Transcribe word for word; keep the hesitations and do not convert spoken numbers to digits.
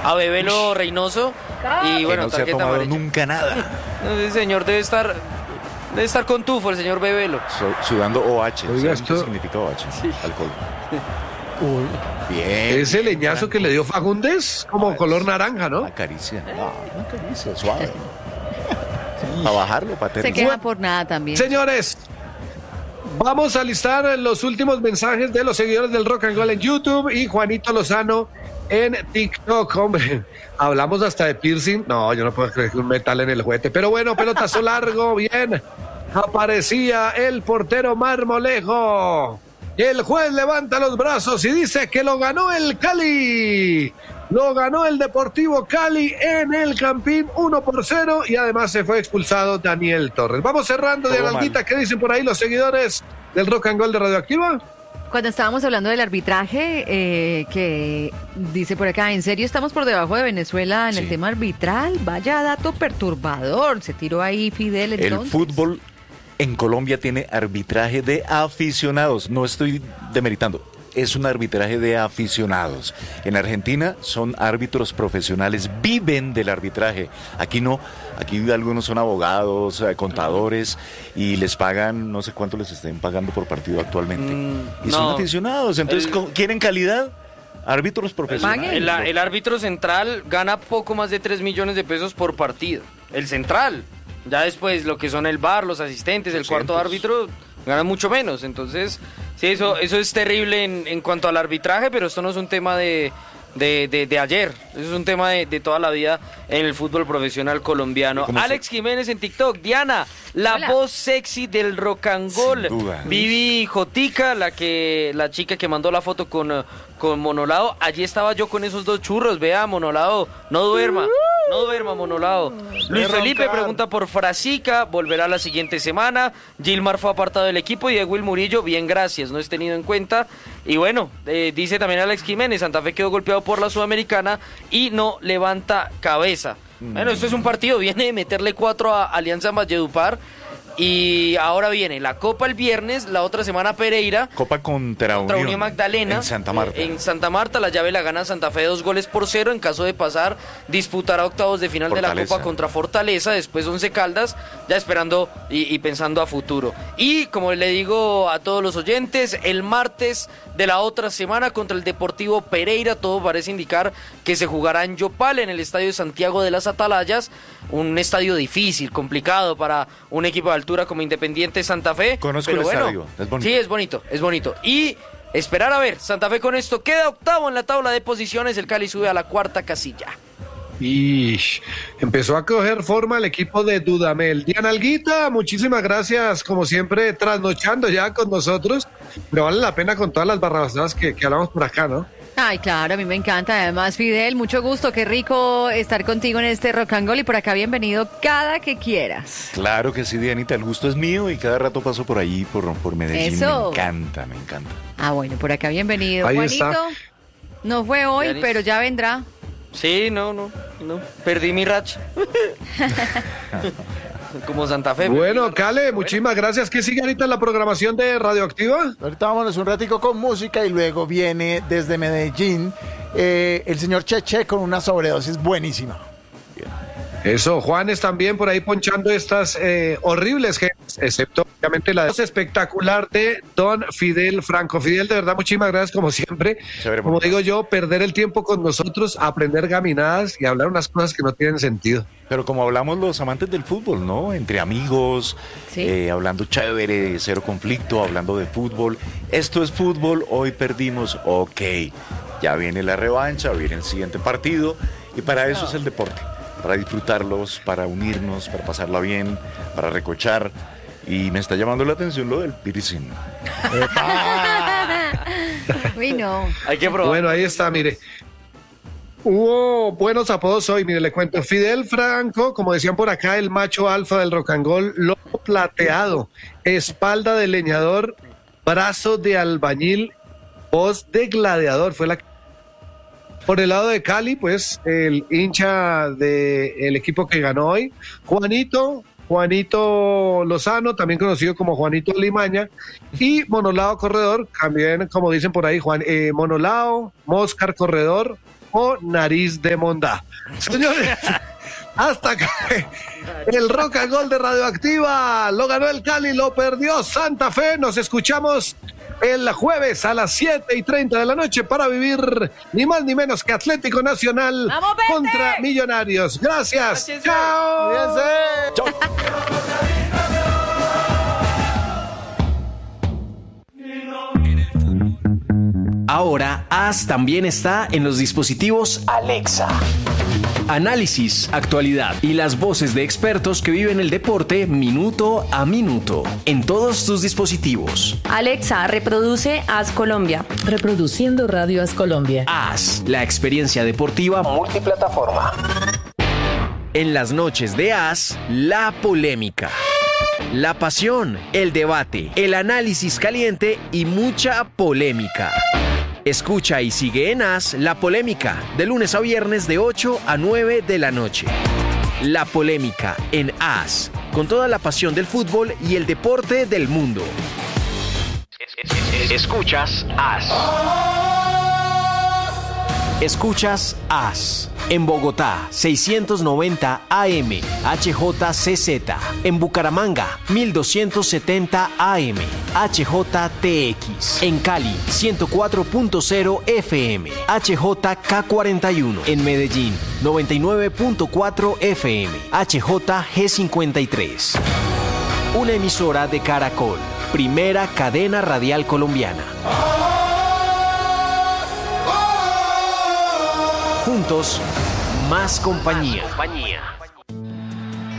a Bebelo Reynoso y bueno, que no se ha tarjeta tomado amarilla. nunca nada. El señor debe estar debe estar con tufo, el señor Bebelo. So- sudando O H. Oiga, ¿Saben qué esto- significa O H? Sí. Alcohol. Uy, Bien. ese bien, leñazo Franco. que le dio Fagundes, como Ah, color es- naranja, ¿no? Una caricia. Ah, una caricia, suave. Para bajarlo, para Se aterrizar. queja por nada también. Señores, vamos a listar los últimos mensajes de los seguidores del Rock and Roll en YouTube y Juanito Lozano en TikTok. Hombre, hablamos hasta de piercing. No, yo no puedo creer que un metal en el juguete. Pero bueno, pelotazo largo, bien. Aparecía el portero Marmolejo. El juez levanta los brazos y dice que lo ganó el Cali. Lo ganó el Deportivo Cali en el Campín uno por cero y además se fue expulsado Daniel Torres. Vamos cerrando de Todo Analguita. mal. ¿Qué dicen por ahí los seguidores del Rock and Roll de Radioactiva? Cuando estábamos hablando del arbitraje, eh, que dice por acá, ¿en serio estamos por debajo de Venezuela en Sí. el tema arbitral? Vaya dato perturbador. Se tiró ahí Fidel El entonces. fútbol en Colombia tiene arbitraje de aficionados. No estoy demeritando. Es un arbitraje de aficionados. En Argentina son árbitros profesionales, viven del arbitraje. Aquí no, aquí algunos son abogados, eh, contadores y les pagan, no sé cuánto les estén pagando por partido actualmente. Mm, y son no. aficionados, entonces El- co- ¿quieren calidad? Árbitros profesionales. El, el árbitro central gana poco más de tres millones de pesos por partido. El central. Ya después lo que son el V A R, los asistentes, el cuarto árbitro, ganan mucho menos. Entonces, sí, eso, eso es terrible en, en cuanto al arbitraje, pero esto no es un tema de, de, de, de ayer. Eso es un tema de, de toda la vida en el fútbol profesional colombiano. ¿Cómo Alex Jiménez en TikTok. Diana, la Hola. voz sexy del rock and roll. Sin duda. Vivi Jotica, la que la chica que mandó la foto con, eh, con Monolado. Allí estaba yo con esos dos churros. Vea, Monolado, no duerma. No duerma, Monolado. Luis Felipe pregunta por Frasica, volverá la siguiente semana. Gilmar fue apartado del equipo y Diego Murillo, bien, gracias, no es tenido en cuenta. Y bueno, eh, dice también Alex Jiménez, Santa Fe quedó golpeado por la Sudamericana y no levanta cabeza. Bueno, esto es un partido, viene de meterle cuatro a Alianza Valledupar. Y ahora viene la Copa el viernes, la otra semana Pereira. Copa contra, Contra Unión, Unión Magdalena. en Santa Marta. Eh, En Santa Marta, la llave la gana Santa Fe dos goles por cero. En caso de pasar, disputará octavos de final de la Fortaleza. Copa contra Fortaleza. Después Once Caldas, ya esperando y, y pensando a futuro. Y como le digo a todos los oyentes, el martes de la otra semana contra el Deportivo Pereira, todo parece indicar que se jugará en Yopal, en el estadio de Santiago de las Atalayas. Un estadio difícil, complicado para un equipo de altura como Independiente Santa Fe. Conozco pero el bueno, estadio, es bonito. Sí, es bonito, es bonito. Y esperar a ver, Santa Fe con esto queda octavo en la tabla de posiciones, el Cali sube a la cuarta casilla. Y empezó a coger forma el equipo de Dudamel. Diana Alguita, muchísimas gracias, como siempre, trasnochando ya con nosotros. Pero vale la pena con todas las barrabasadas que, que hablamos por acá, ¿no? Ay, claro, a mí me encanta. Además, Fidel, mucho gusto, qué rico estar contigo en este Rock and Roll y por acá bienvenido cada que quieras. Claro que sí, Dianita, el gusto es mío y cada rato paso por allí, por, por Medellín. Eso. Me encanta, me encanta. Ah, bueno, por acá bienvenido. Ahí Juanito, está. no fue hoy, Yanis. pero ya vendrá. Sí, no, no, no. Perdí mi racha. Como Santa Fe. Bueno, Cale, muchísimas gracias. ¿Qué sigue ahorita en la programación de Radioactiva? Ahorita vámonos un ratico con música y luego viene desde Medellín eh, el señor Cheche con una sobredosis buenísima. Eso, Juanes también por ahí ponchando estas eh, horribles genes, excepto obviamente la voz espectacular de Don Fidel Franco. Fidel, de verdad, muchísimas gracias como siempre. Chévere, Como bonito. digo yo, perder el tiempo con nosotros, aprender gaminadas y hablar unas cosas que no tienen sentido. Pero como hablamos los amantes del fútbol, ¿no? Entre amigos, Sí. eh, hablando chévere, cero conflicto, hablando de fútbol. Esto es fútbol, hoy perdimos, ok. Ya viene la revancha, viene el siguiente partido y para eso es el deporte. Para disfrutarlos, para unirnos, para pasarla bien, para recochar. Y me está llamando la atención lo del piercing. Uy, no. Hay que probar. Bueno, ahí está, mire. Hubo buenos apodos hoy, mire, le cuento. Fidel Franco, como decían por acá, el macho alfa del rock and roll, lobo plateado, espalda de leñador, brazo de albañil, voz de gladiador, fue la que... Por el lado de Cali, pues, el hincha del equipo que ganó hoy, Juanito, Juanito Lozano, también conocido como Juanito Limaña, y Monolao Corredor, también como dicen por ahí, Juan, eh, Monolao, Moscar Corredor, o nariz de mondá. Señores, hasta acá el Rock and Roll de Radioactiva. Lo ganó el Cali, lo perdió Santa Fe. Nos escuchamos el jueves a las siete y treinta de la noche para vivir ni más ni menos que Atlético Nacional ¡Vamos, Verde! Contra Millonarios. Gracias. Gracias. Chao. Cuídense. Chau. Ahora, As también está en los dispositivos Alexa. Análisis, actualidad y las voces de expertos que viven el deporte minuto a minuto en todos tus dispositivos. Alexa, reproduce As Colombia. Reproduciendo Radio As Colombia. As, la experiencia deportiva multiplataforma. En las noches de As, la polémica. La pasión, el debate, el análisis caliente y mucha polémica. Escucha y sigue en As La Polémica, de lunes a viernes de ocho a nueve de la noche. La Polémica en As, con toda la pasión del fútbol y el deporte del mundo. Escuchas As. Escuchas As. En Bogotá, seiscientos noventa A M, H J C Z. En Bucaramanga, mil doscientos setenta A M, H J T X. En Cali, ciento cuatro punto cero F M, H J K cuarenta y uno. En Medellín, noventa y nueve punto cuatro F M, H J G cincuenta y tres. Una emisora de Caracol, primera cadena radial colombiana. Juntos, más compañía.